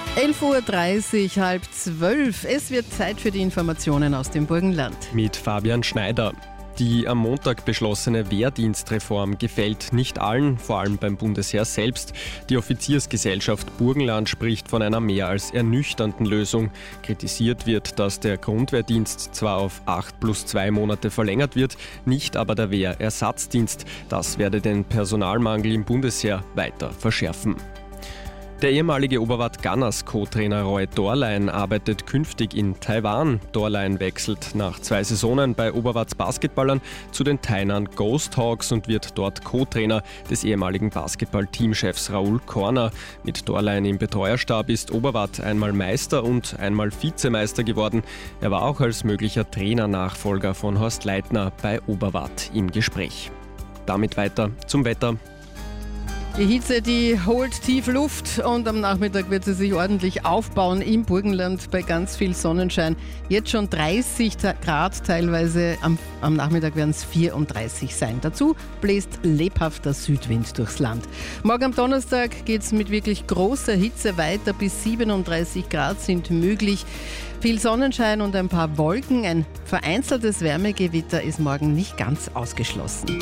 11.30 Uhr, 11:30. Es wird Zeit für die Informationen aus dem Burgenland. Mit Fabian Schneider. Die am Montag beschlossene Wehrdienstreform gefällt nicht allen, vor allem beim Bundesheer selbst. Die Offiziersgesellschaft Burgenland spricht von einer mehr als ernüchternden Lösung. Kritisiert wird, dass der Grundwehrdienst zwar auf 8+2 Monate verlängert wird, nicht aber der Wehrersatzdienst. Das werde den Personalmangel im Bundesheer weiter verschärfen. Der ehemalige Oberwart-Gunners Co-Trainer Roy Dorlein arbeitet künftig in Taiwan. Dorlein wechselt nach 2 Saisonen bei Oberwarts Basketballern zu den Tainern Ghost Hawks und wird dort Co-Trainer des ehemaligen Basketball-Teamchefs Raoul Korner. Mit Dorlein im Betreuerstab ist Oberwart einmal Meister und einmal Vizemeister geworden. Er war auch als möglicher Trainernachfolger von Horst Leitner bei Oberwart im Gespräch. Damit weiter zum Wetter. Die Hitze, die holt tief Luft und am Nachmittag wird sie sich ordentlich aufbauen im Burgenland bei ganz viel Sonnenschein. Jetzt schon 30 Grad teilweise, am Nachmittag werden es 34 sein. Dazu bläst lebhafter Südwind durchs Land. Morgen am Donnerstag geht es mit wirklich großer Hitze weiter, bis 37 Grad sind möglich. Viel Sonnenschein und ein paar Wolken, ein vereinzeltes Wärmegewitter ist morgen nicht ganz ausgeschlossen.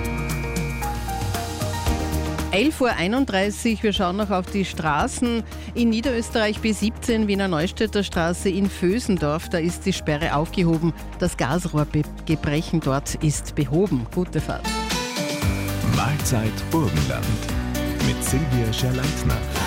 11.31 Uhr, wir schauen noch auf die Straßen in Niederösterreich B17, Wiener Neustädter Straße in Vösendorf. Da ist die Sperre aufgehoben. Das Gasrohrgebrechen dort ist behoben. Gute Fahrt. Mahlzeit Burgenland mit Silvia Scherleitner.